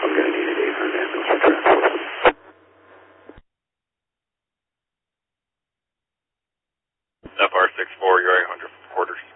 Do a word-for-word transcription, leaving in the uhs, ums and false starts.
I'm going to need an eight hundred ambulance for transport. F R six four, you're eight hundred quarters.